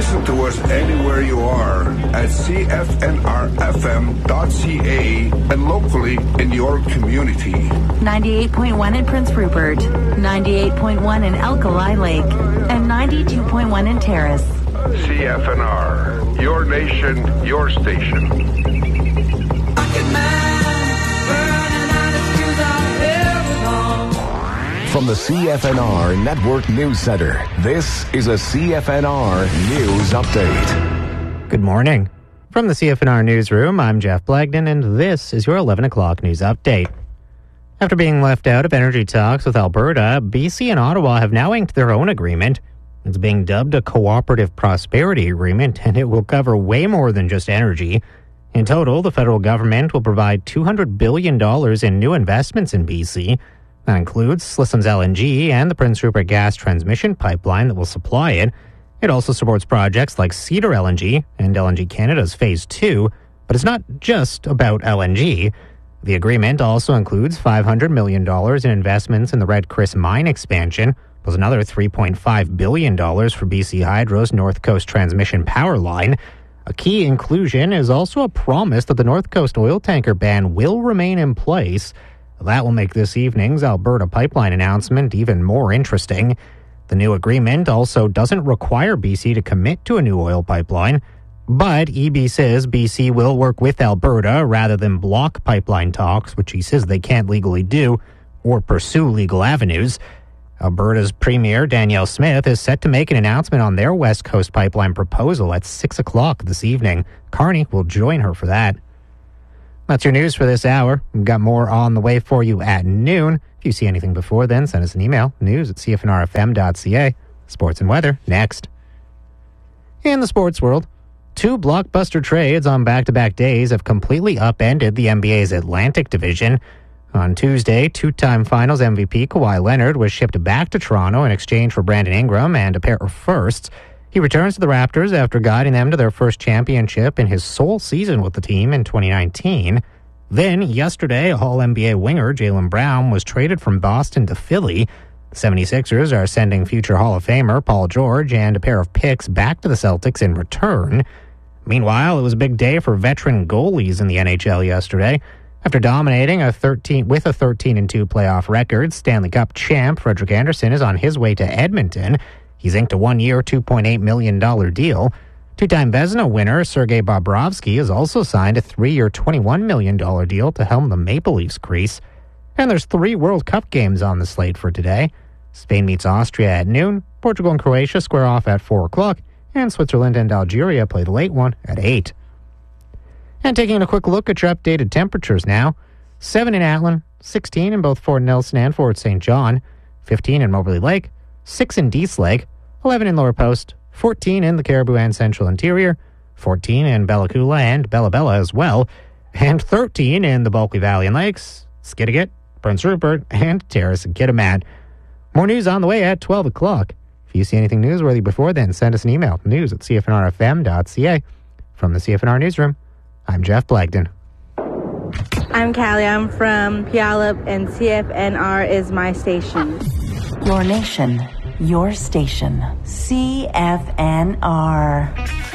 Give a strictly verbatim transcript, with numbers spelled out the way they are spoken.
Listen to us anywhere you are at C F N R F M dot C A and locally in your community. ninety-eight point one in Prince Rupert, ninety-eight point one in Alkali Lake, and ninety-two point one in Terrace. C F N R, your nation, your station. From the C F N R Network News Center, this is a C F N R News Update. Good morning. From the C F N R Newsroom, I'm Jeff Blagden, and this is your eleven o'clock news update. After being left out of energy talks with Alberta, B C and Ottawa have now inked their own agreement. It's being dubbed a Cooperative Prosperity Agreement, and it will cover way more than just energy. In total, the federal government will provide two hundred billion dollars in new investments in B C. That includes Slisson's L N G and the Prince Rupert gas transmission pipeline that will supply it. It also supports projects like Cedar L N G and L N G Canada's Phase two, but it's not just about L N G. The agreement also includes five hundred million dollars in investments in the Red Chris mine expansion, plus another three point five billion dollars for B C Hydro's North Coast transmission power line. A key inclusion is also a promise that the North Coast oil tanker ban will remain in place. That will make this evening's Alberta pipeline announcement even more interesting. The new agreement also doesn't require B C to commit to a new oil pipeline, but E B says B C will work with Alberta rather than block pipeline talks, which he says they can't legally do, or pursue legal avenues. Alberta's Premier Danielle Smith is set to make an announcement on their West Coast pipeline proposal at six o'clock this evening. Carney will join her for that. That's your news for this hour. We've got more on the way for you at noon. If you see anything before then, send us an email, news at C F N R F M dot C A. Sports and weather, next. In the sports world, two blockbuster trades on back-to-back days have completely upended the N B A's Atlantic Division. On Tuesday, two-time Finals M V P Kawhi Leonard was shipped back to Toronto in exchange for Brandon Ingram and a pair of firsts. He returns to the Raptors after guiding them to their first championship in his sole season with the team in twenty nineteen. Then, yesterday, All-N B A winger Jaylen Brown was traded from Boston to Philly. The seventy-sixers are sending future Hall of Famer Paul George and a pair of picks back to the Celtics in return. Meanwhile, it was a big day for veteran goalies in the N H L yesterday. After dominating a thirteen with a thirteen and two playoff record, Stanley Cup champ Frederik Andersen is on his way to Edmonton. He's inked a one-year, two point eight million dollars deal. Two-time Vezina winner Sergei Bobrovsky has also signed a three-year, twenty-one million dollars deal to helm the Maple Leafs crease. And there's three World Cup games on the slate for today. Spain meets Austria at noon, Portugal and Croatia square off at four o'clock, and Switzerland and Algeria play the late one at eight. And taking a quick look at your updated temperatures now. seven in Atlin, sixteen in both Fort Nelson and Fort Saint John, fifteen in Moberly Lake, six in Dease Lake, eleven in Lower Post, fourteen in the Caribou and Central Interior, fourteen in Bella Coola and Bella Bella as well, and thirteen in the Bulkley Valley and Lakes, Skidegate, Prince Rupert, and Terrace and Kitimat. More news on the way at twelve o'clock. If you see anything newsworthy before then, send us an email, news at C F N R F M dot C A. From the C F N R Newsroom, I'm Jeff Blagden. I'm Callie. I'm from Puyallup, and C F N R is my station. Your nation, your station. C F N R.